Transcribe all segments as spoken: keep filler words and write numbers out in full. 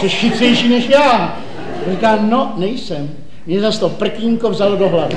jsi chytřejší než já. Říká, no, nejsem. Mě zase to prkínko vzalo do hlavy.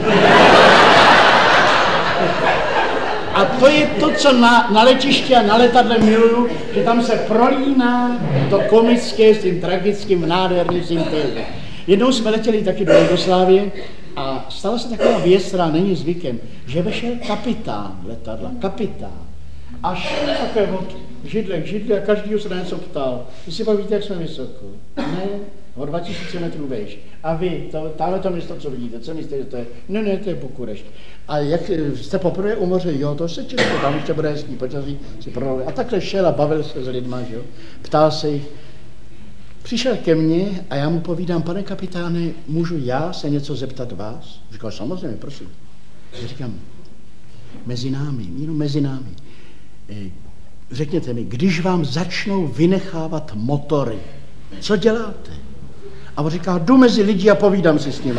A to je to, co na, na letišti a na letadle miluju, že tam se prolíná to komické s tím tragickým, nádherným syntezem. Jednou jsme letěli taky do Jugoslávie a stala se taková věc, která není zvykem, že vešel kapitán letadla, kapitán. A šel také od židle k židli a každýho se na něco ptal. Vy si pak víte, jak jsme vysoko? Ne, o dva tisíce metrů vejš. A vy, to, tahle to město, co vidíte, co myslíte, že to je? Ne, ne, to je Bukurešť. A jak jste poprvé u moře? Jo, to se česko, tam ještě bude hezký počasí, si prodali. A takhle šel a bavil se s lidma, že jo? Ptal se jich. Přišel ke mně a já mu povídám, pane kapitáne, můžu já se něco zeptat vás? Říkal, samozřejmě, prosím. Já říkám, mezi námi, jenom mezi námi. Řekněte mi, když vám začnou vynechávat motory, co děláte? A on říká, jdu mezi lidi a povídám si s nimi.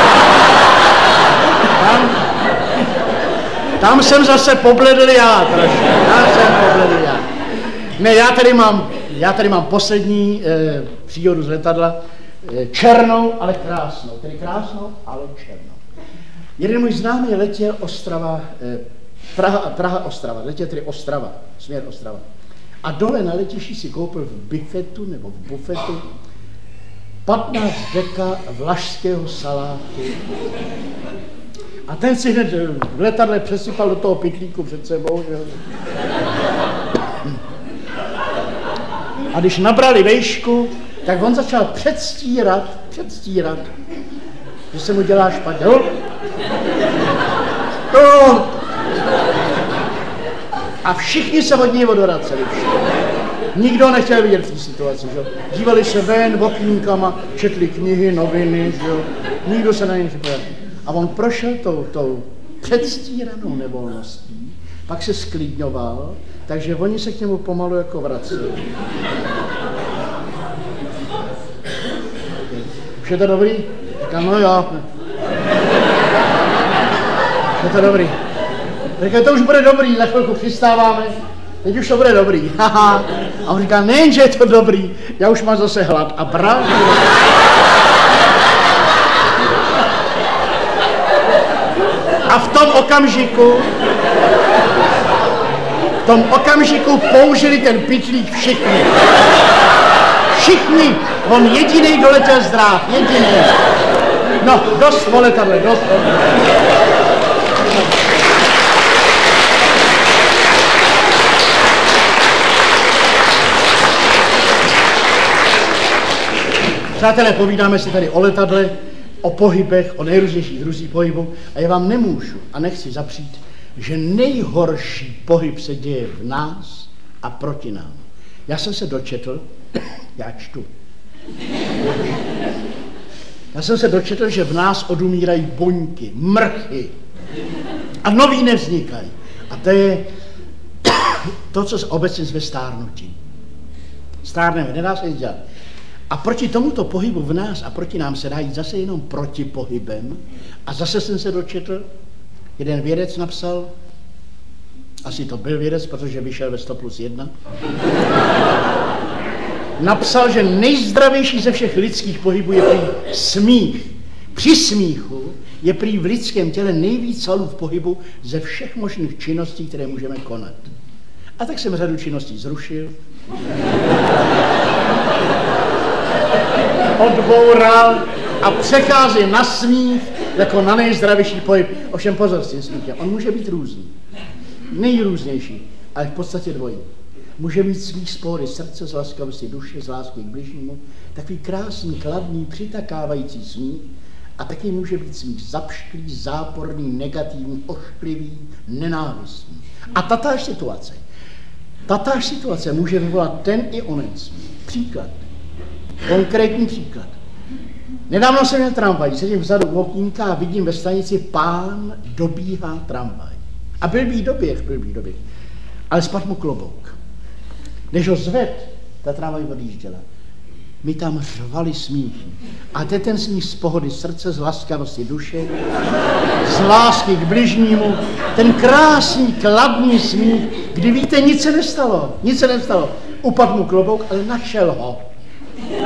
Tam, tam jsem zase pobledl já trošku, já jsem pobledl já. Ne, já tady mám, já tady mám poslední eh, příhodu z letadla, eh, černou, ale krásnou, tedy krásnou, ale černou. Jeden můj známý letěl Ostrava, eh, Praha, Praha, Ostrava, letěl tedy Ostrava, směr Ostrava. A dole na letišti si koupil v bifetu nebo v bufetu patnáct deka vlašského salátu. A ten si hned v letadle přesypal do toho pytlíku před sebou. Že? A když nabrali vejšku, tak on začal předstírat, předstírat, že se mu dělá špatně. No. No. A všichni se od něj odvraceli. Nikdo nechtěl vidět v té situaci, že? Dívali se ven okýnkama, četli knihy, noviny, že? Nikdo se na něj nepojel. A on prošel tou, tou předstíranou nevolností, pak se sklidňoval, takže oni se k němu pomalu jako vraceli. Už je to dobrý? Říkám, no jo. Je to dobrý. Říkám, to už bude dobrý, za chvilku přistáváme, teď už to bude dobrý. Haha. A on říká, nejen, že je to dobrý, já už mám zase hlad. A bral. A v tom okamžiku, v tom okamžiku použili ten pytlík všichni. Všichni. On jedinej doletěl zdráv, jedinej. No, dost o letadle, dost o letadle. Přátelé, povídáme si tady o letadle, o pohybech, o nejrůznějších druzích pohybu a já vám nemůžu a nechci zapřít, že nejhorší pohyb se děje v nás a proti nám. Já jsem se dočetl, já čtu, já jsem se dočetl, že v nás odumírají buňky, mrchy a nový nevznikají. A to je to, co se obecně zve stárnutí. Stárneme, nedá se nic dělat. A proti tomuto pohybu v nás a proti nám se dá jít zase jenom proti pohybem. A zase jsem se dočetl, jeden vědec napsal, asi to byl vědec, protože vyšel ve sto plus jedna, napsal, že nejzdravější ze všech lidských pohybů je prý smích. Při smíchu je prý v lidském těle nejvíc svalů v pohybu ze všech možných činností, které můžeme konat. A tak jsem řadu činností zrušil, odboural a přechází na smích jako na nejzdravější pohyb. Ovšem pozor s tím smíchem, on může být různý, nejrůznější, ale v podstatě dvojí. Může mít smích z pohody srdce, z laskavosti duše, z lásky k bližnímu, takový krásný, kladný, přitakávající smích, a taky může být smích zapšklý, záporný, negativní, ošklivý, nenávistný. A tatáž situace, tatáž situace může vyvolat ten i onen smích. Příklad. Konkrétní příklad. Nedávno jsem měl tramvaj, sedím vzadu u okýnka a vidím ve stanici pán dobíhá tramvaj. A blbý doběh, blbý doběh. Ale spadl mu klobouk. Než ho zved, ta tramvaj odjížděla. My tam řvali smíchy. A to je ten smích z pohody srdce, z laskavosti duše, z lásky k bližnímu. Ten krásný, kladný smích, kdy víte, nic se nestalo, nic se nestalo. Upadl mu klobouk, ale našel ho.